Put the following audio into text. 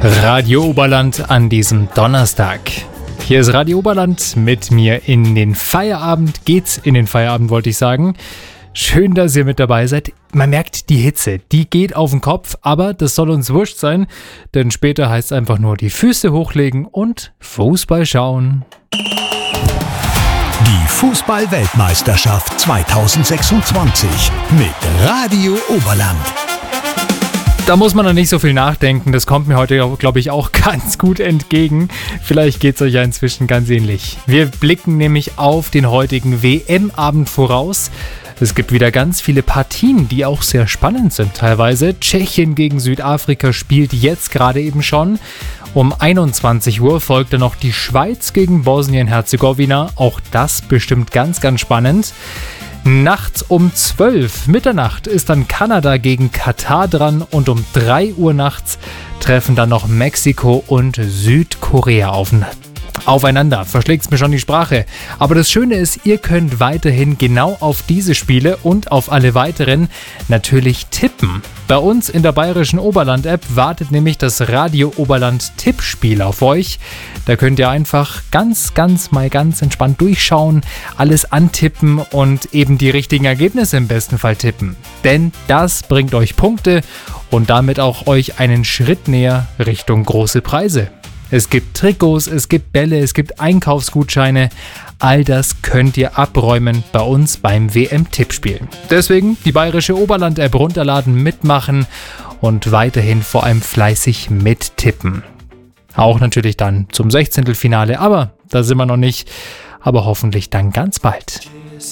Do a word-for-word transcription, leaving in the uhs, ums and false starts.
Radio Oberland an diesem Donnerstag. Hier ist Radio Oberland mit mir in den Feierabend. Geht's in den Feierabend, wollte ich sagen. Schön, dass ihr mit dabei seid. Man merkt die Hitze, die geht auf den Kopf, aber das soll uns wurscht sein, denn später heißt es einfach nur die Füße hochlegen und Fußball schauen. Die Fußball-Weltmeisterschaft zweitausendsechsundzwanzig mit Radio Oberland. Da muss man noch nicht so viel nachdenken, das kommt mir heute, glaube ich, auch ganz gut entgegen. Vielleicht geht es euch ja inzwischen ganz ähnlich. Wir blicken nämlich auf den heutigen W M-Abend voraus. Es gibt wieder ganz viele Partien, die auch sehr spannend sind teilweise. Tschechien gegen Südafrika spielt jetzt gerade eben schon. Um einundzwanzig Uhr folgt dann noch die Schweiz gegen Bosnien-Herzegowina. Auch das bestimmt ganz, ganz spannend. Nachts um zwölf, Mitternacht, ist dann Kanada gegen Katar dran und um drei Uhr nachts treffen dann noch Mexiko und Südkorea aufeinander. Aufeinander, verschlägt's mir schon die Sprache. Aber das Schöne ist, ihr könnt weiterhin genau auf diese Spiele und auf alle weiteren natürlich tippen. Bei uns in der Bayerischen Oberland-App wartet nämlich das Radio Oberland-Tippspiel auf euch. Da könnt ihr einfach ganz, ganz mal ganz entspannt durchschauen, alles antippen und eben die richtigen Ergebnisse im besten Fall tippen. Denn das bringt euch Punkte und damit auch euch einen Schritt näher Richtung große Preise. Es gibt Trikots, es gibt Bälle, es gibt Einkaufsgutscheine. All das könnt ihr abräumen bei uns beim W M-Tippspiel. Deswegen die Bayerische Oberland-App runterladen, mitmachen und weiterhin vor allem fleißig mittippen. Auch natürlich dann zum Sechzehntelfinale, aber da sind wir noch nicht. Aber hoffentlich dann ganz bald.